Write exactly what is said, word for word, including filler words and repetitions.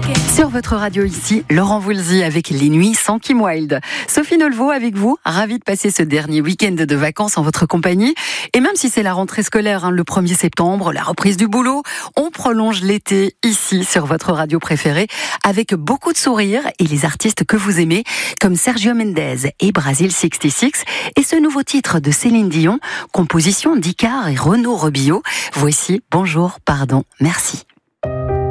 Sur votre radio ici, Laurent Voulzy avec Les Nuits sans Kim Wilde. Sophie Nolveau avec vous, ravie de passer ce dernier week-end de vacances en votre compagnie. Et même si c'est la rentrée scolaire, hein, le premier septembre, la reprise du boulot, on prolonge l'été ici sur votre radio préférée avec beaucoup de sourires et les artistes que vous aimez comme Sergio Mendes et Brasil soixante-six et ce nouveau titre de Céline Dion, composition d'Icare et Renaud Robillot. Voici Bonjour, pardon, merci.